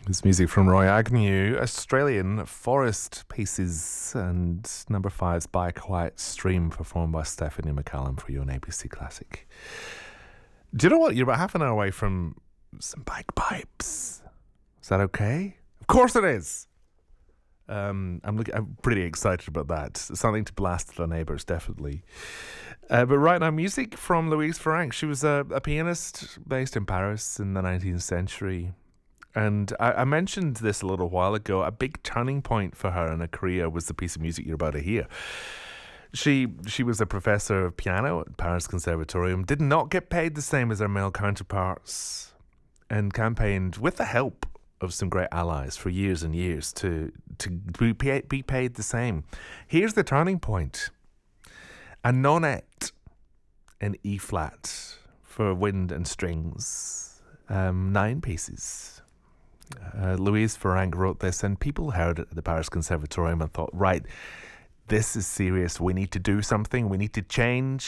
It's music from Roy Agnew, Australian Forest Pieces, and number 5's By a Quiet Stream, performed by Stephanie McCallum for you on ABC Classic. Do you know what? You're about half an hour away from some bagpipes. Is that okay? Of course it is. I'm pretty excited about that. Something to blast the neighbours, definitely. But right now, music from Louise Farrenc. She was a pianist based in Paris in the 19th century. And I mentioned this a little while ago. A big turning point for her in her career was the piece of music you're about to hear. She was a professor of piano at Paris Conservatorium, did not get paid the same as her male counterparts, and campaigned with the help of some great allies for years and years to be paid the same. Here's the turning point. A nonette in E-flat for wind and strings. 9 pieces. Louise Farrenc wrote this, and people heard it at the Paris Conservatorium and thought, right, this is serious. We need to do something. We need to change